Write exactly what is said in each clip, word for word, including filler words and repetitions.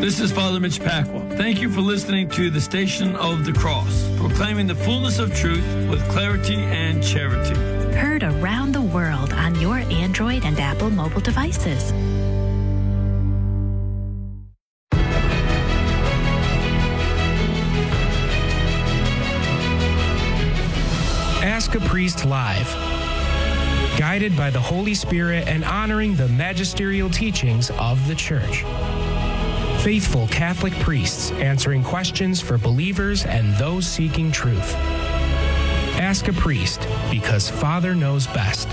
This is Father Mitch Pacwa. Thank you for listening to the Station of the Cross, proclaiming the fullness of truth with clarity and charity. Heard around the world on your Android and Apple mobile devices. Ask a Priest Live. Guided by the Holy Spirit and honoring the magisterial teachings of the Church. Faithful Catholic priests answering questions for believers and those seeking truth. Ask a Priest, because Father knows best.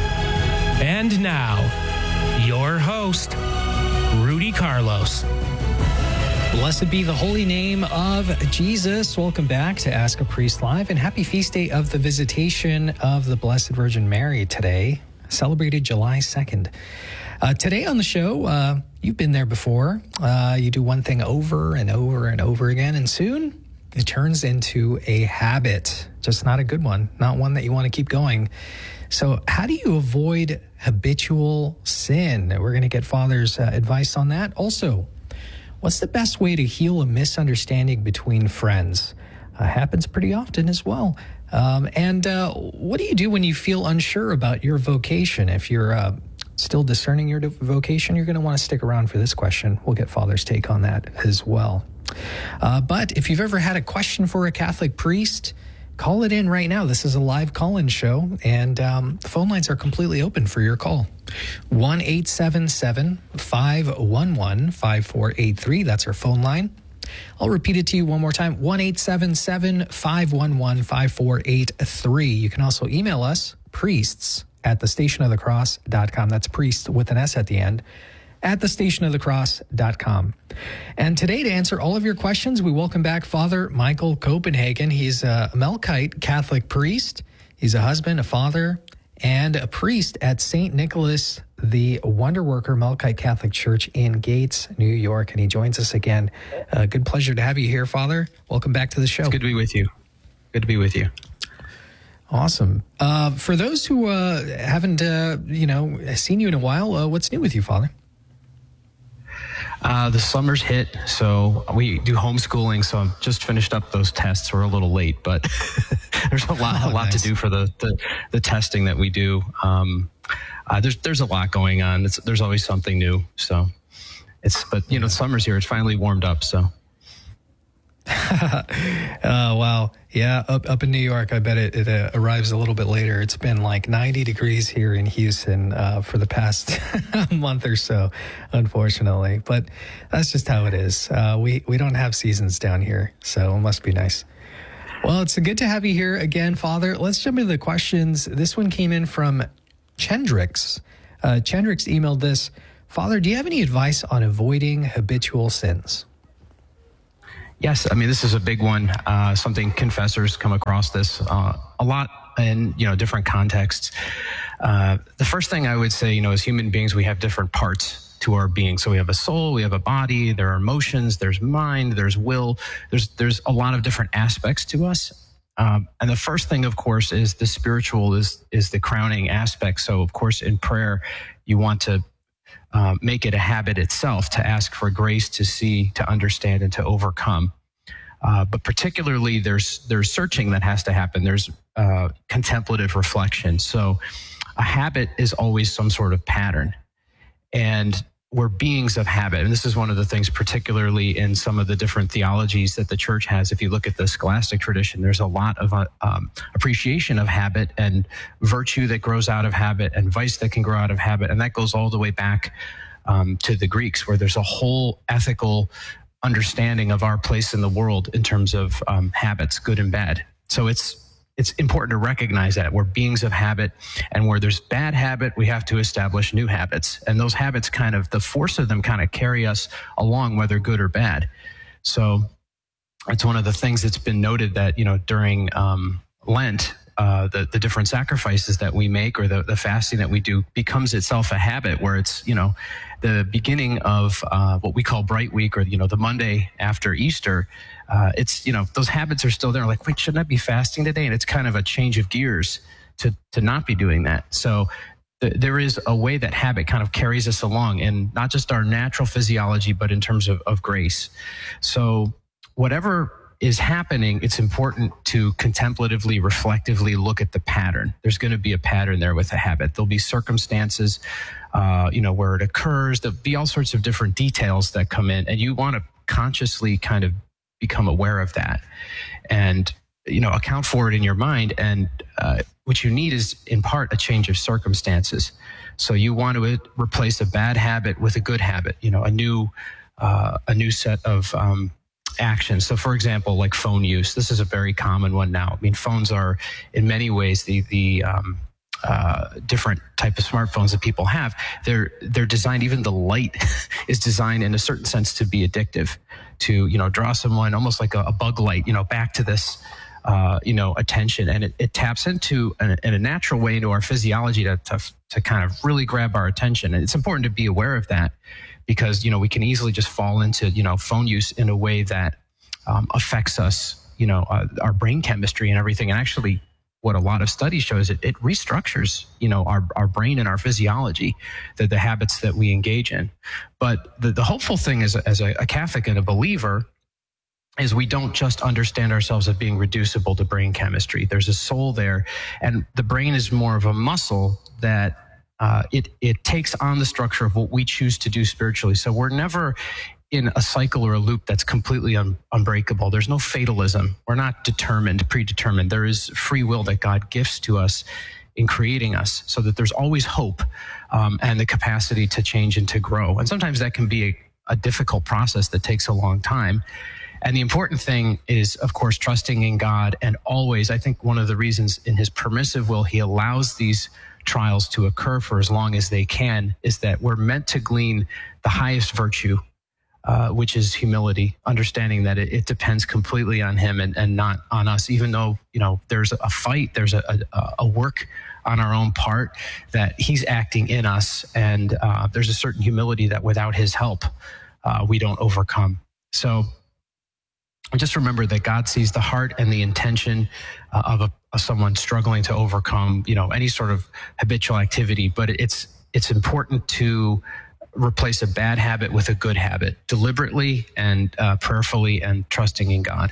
And now, your host, Rudy Carlos. Blessed be the holy name of Jesus. Welcome back to Ask a Priest Live, and happy feast day of the Visitation of the Blessed Virgin Mary today, celebrated July second. Uh, today on the show, uh, you've been there before. Uh, you do one thing over and over and over again, and soon it turns into a habit, just not a good one, not one that you want to keep going. So how do you avoid habitual sin? We're going to get Father's uh, advice on that. Also, what's the best way to heal a misunderstanding between friends? Uh, happens pretty often as well. Um, and uh, what do you do when you feel unsure about your vocation? If you're uh, still discerning your vocation, you're going to want to stick around for this question. We'll get Father's take on that as well. Uh, but if you've ever had a question for a Catholic priest, call it in right now. This is a live call-in show, and um, the phone lines are completely open for your call. one eight seven seven, five one one, five four eight three. That's our phone line. I'll repeat it to you one more time. one eight seven seven, five one one, five four eight three. You can also email us, priests at the station of the cross dot com. That's priest with an S at the end, at the station of the cross dot com. And today, to answer all of your questions, we welcome back Father Michael Copenhagen. He's a Melkite Catholic priest. He's a husband, a father, and a priest at Saint Nicholas the Wonder Worker Melkite Catholic Church in Gates, New York. And he joins us again. Uh, good pleasure to have you here, Father. Welcome back to the show. It's good to be with you. Good to be with you. Awesome. Uh, for those who uh, haven't, uh, you know, seen you in a while, uh, what's new with you, Father? Uh, the summer's hit, so we do homeschooling. So I've just finished up those tests. We're a little late, but there's a lot, oh, a lot nice. to do for the, the, the testing that we do. Um, uh, there's there's a lot going on. It's, there's always something new. So it's, but you know, summer's here. It's finally warmed up. So. Oh, wow. Yeah, up up in New York, I bet it, it uh, arrives a little bit later. It's been like ninety degrees here in Houston uh, for the past month or so, unfortunately. But that's just how it is. Uh, we, we don't have seasons down here, so it must be nice. Well, it's good to have you here again, Father. Let's jump into the questions. This one came in from Chendrix. Uh, Chendrix emailed this. Father, do you have any advice on avoiding habitual sins? Yes, I mean, this is a big one, uh, something confessors come across this uh, a lot in, you know, different contexts. Uh, the first thing I would say, you know, as human beings, we have different parts to our being. So we have a soul, we have a body, there are emotions, there's mind, there's will, there's there's a lot of different aspects to us. Um, and the first thing, of course, is the spiritual is is the crowning aspect. So, of course, in prayer, you want to Uh, make it a habit itself to ask for grace to see, to understand, and to overcome. Uh, but particularly, there's there's searching that has to happen. There's uh, contemplative reflection. So a habit is always some sort of pattern. And we're beings of habit. And this is one of the things, particularly in some of the different theologies that the church has. If you look at the scholastic tradition, there's a lot of uh, um, appreciation of habit and virtue that grows out of habit and vice that can grow out of habit. And that goes all the way back um, to the Greeks, where there's a whole ethical understanding of our place in the world in terms of um, habits, good and bad. So it's It's important to recognize that we're beings of habit, and where there's bad habit, we have to establish new habits. And those habits kind of, the force of them kind of carry us along, whether good or bad. So it's one of the things that's been noted that, you know, during um, Lent, uh, the, the different sacrifices that we make, or the, the fasting that we do, becomes itself a habit, where it's, you know, the beginning of uh, what we call Bright Week, or, you know, the Monday after Easter. Uh, it's, you know, those habits are still there. Like, wait, shouldn't I be fasting today? And it's kind of a change of gears to to not be doing that. So th- there is a way that habit kind of carries us along, in not just our natural physiology, but in terms of, of grace. So whatever is happening, it's important to contemplatively, reflectively look at the pattern. There's going to be a pattern there with a habit. There'll be circumstances, uh, you know, where it occurs. There'll be all sorts of different details that come in, and you want to consciously kind of become aware of that and, you know, account for it in your mind. And uh, what you need is, in part, a change of circumstances. So you want to replace a bad habit with a good habit, you know, a new, uh, a new set of, um, action. So for example, like phone use, this is a very common one now. I mean, phones are in many ways the, the, um, uh, different type of smartphones that people have. They're, they're designed, even the light is designed in a certain sense to be addictive, to, you know, draw someone almost like a, a bug light, you know, back to this, uh, you know, attention. And it, it taps into, an, in a natural way, into our physiology to, to, to kind of really grab our attention. And it's important to be aware of that, because, you know, we can easily just fall into, you know, phone use in a way that um, affects us, you know, uh, our brain chemistry and everything. And actually, what a lot of studies show is it, it restructures, you know, our, our brain and our physiology, the, the habits that we engage in. But the, the hopeful thing as, as a, a Catholic and a believer is we don't just understand ourselves as being reducible to brain chemistry. There's a soul there, and the brain is more of a muscle that Uh, it it takes on the structure of what we choose to do spiritually. So we're never in a cycle or a loop that's completely un, unbreakable. There's no fatalism. We're not determined, predetermined. There is free will that God gifts to us in creating us, so that there's always hope um, and the capacity to change and to grow. And sometimes that can be a, a difficult process that takes a long time. And the important thing is, of course, trusting in God. And always, I think one of the reasons in his permissive will, he allows these trials to occur for as long as they can, is that we're meant to glean the highest virtue, uh, which is humility, understanding that it, it depends completely on him and, and not on us, even though, you know, there's a fight, there's a, a, a work on our own part, that he's acting in us. And uh, there's a certain humility that without his help, uh, we don't overcome. So just remember that God sees the heart and the intention uh, of, a, of someone struggling to overcome, you know, any sort of habitual activity. But it's it's important to replace a bad habit with a good habit, deliberately and uh, prayerfully, and trusting in God.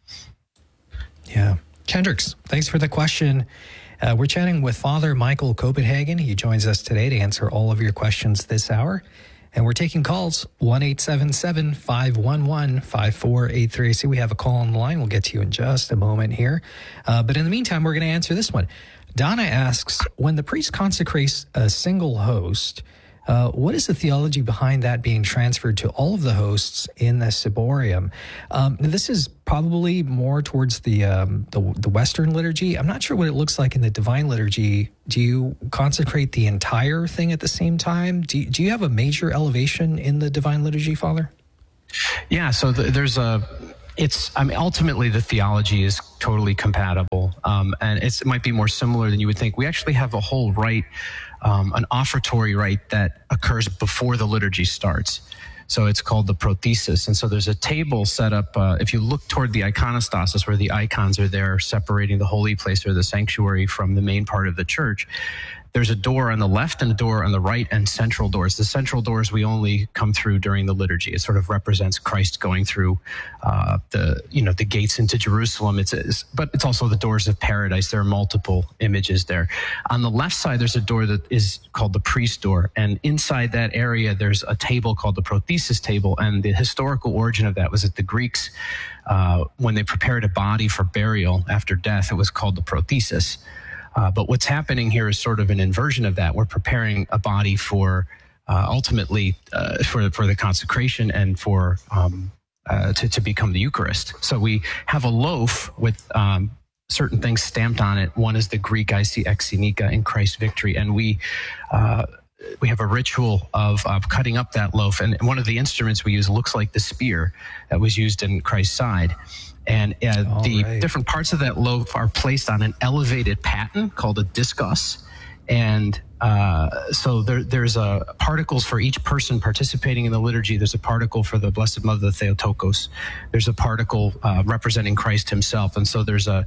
Yeah. Chendrix, thanks for the question. Uh, we're chatting with Father Michael Copenhagen. He joins us today to answer all of your questions this hour. And we're taking calls, one eight seven seven, five one one, five four eight three. I see we have a call on the line. We'll get to you in just a moment here. Uh, but in the meantime, we're going to answer this one. Donna asks, when the priest consecrates a single host, uh, what is the theology behind that being transferred to all of the hosts in the ciborium? Um, this is probably more towards the, um, the the Western liturgy. I'm not sure what it looks like in the Divine Liturgy. Do you consecrate the entire thing at the same time? Do you, do you have a major elevation in the Divine Liturgy, Father? Yeah, so th- there's a... It's, I mean, ultimately the theology is totally compatible, um, and it's, it might be more similar than you would think. We actually have a whole rite, um, an offertory rite that occurs before the liturgy starts. So it's called the prothesis. And so there's a table set up, uh, if you look toward the iconostasis, where the icons are there separating the holy place or the sanctuary from the main part of the church. There's a door on the left and a door on the right, and central doors. The central doors we only come through during the liturgy. It sort of represents Christ going through uh, the, you know, the gates into Jerusalem. It's, it's, but it's also the doors of paradise. There are multiple images there. On the left side, there's a door that is called the priest door, and inside that area, there's a table called the prothesis table. And the historical origin of that was that the Greeks, uh, when they prepared a body for burial after death, it was called the prothesis. Uh, but what's happening here is sort of an inversion of that. We're preparing a body for uh, ultimately uh, for for the consecration and for um, uh, to to become the Eucharist. So we have a loaf with um, certain things stamped on it. One is the Greek "Ici ex Sinica" in Christ's victory, and we. Uh, We have a ritual of, of cutting up that loaf, and one of the instruments we use looks like the spear that was used in Christ's side. And uh, the right. different parts of that loaf are placed on an elevated paten called a discos. And uh, so there, there's a particles for each person participating in the liturgy. There's a particle for the Blessed Mother, the Theotokos. There's a particle uh, representing Christ himself. And so there's a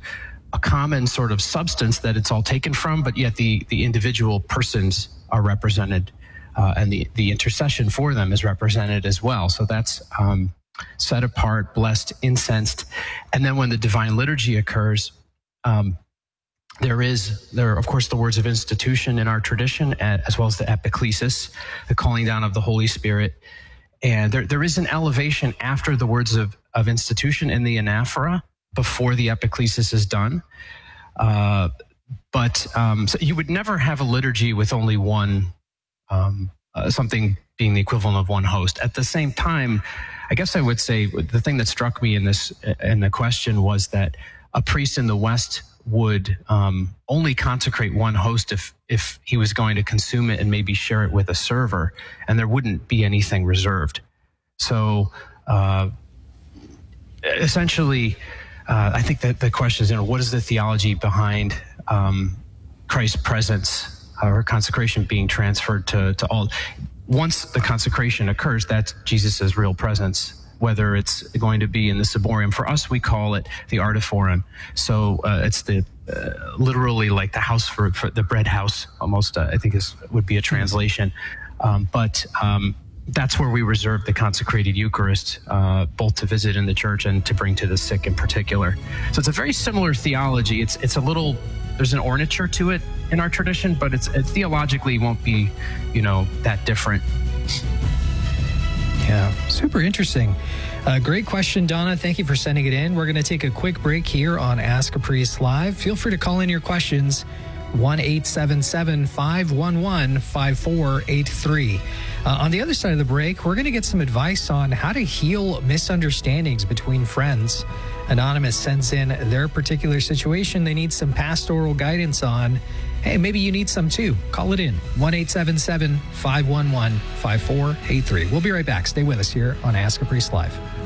a common sort of substance that it's all taken from, but yet the, the individual persons are represented, uh, and the, the intercession for them is represented as well. So that's um, set apart, blessed, incensed. And then when the divine liturgy occurs, um, there is, there are, of course, the words of institution in our tradition, as well as the epiclesis, the calling down of the Holy Spirit. And there, there is an elevation after the words of, of institution in the anaphora before the epiclesis is done. Uh, but um, so you would never have a liturgy with only one, um, uh, something being the equivalent of one host. At the same time, I guess I would say the thing that struck me in this, in the question was that a priest in the West would um, only consecrate one host if if he was going to consume it and maybe share it with a server, and there wouldn't be anything reserved. So uh, essentially, uh, I think that the question is, you know, what is the theology behind um, Christ's presence or consecration being transferred to, to all? Once the consecration occurs, that's Jesus's real presence, whether it's going to be in the ciborium. For us, we call it the artiforum. So uh, it's the uh, literally like the house for, for the bread house, almost, uh, I think is would be a translation. Um, but um, that's where we reserve the consecrated Eucharist, uh, both to visit in the church and to bring to the sick in particular. So it's a very similar theology. It's it's a little, there's an ornature to it in our tradition, but it's it theologically won't be, you know, that different. Yeah, super interesting. Uh, great question, Donna. Thank you for sending it in. We're going to take a quick break here on Ask a Priest Live. Feel free to call in your questions, one eight seven seven, five one one, five four eight three. Uh, on the other side of the break, we're going to get some advice on how to heal misunderstandings between friends. Anonymous sends in their particular situation they need some pastoral guidance on. Hey, maybe you need some too. Call it in, one eight seven seven, five one one, five four eight three. We'll be right back. Stay with us here on Ask a Priest Live.